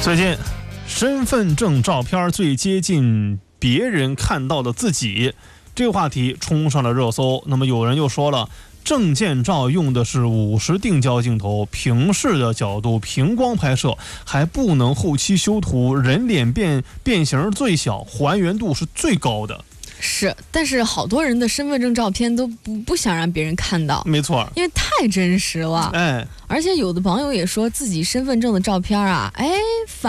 最近，身份证照片最接近别人看到的自己，这个话题冲上了热搜。那么有人又说了，证件照用的是50定焦镜头，平视的角度，平光拍摄，还不能后期修图，人脸变形最小，还原度是最高的。 是，但是好多人的身份证照片都不想让别人看到， 没错， 因为太真实了。 哎， 而且有的网友也说自己身份证的照片啊，反